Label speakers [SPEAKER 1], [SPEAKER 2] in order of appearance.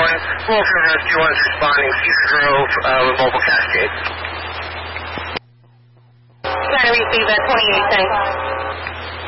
[SPEAKER 1] Wilson Rescue 1 is responding, Cedar Grove, Mobile Cascade.
[SPEAKER 2] Trying to receive that 28, thanks.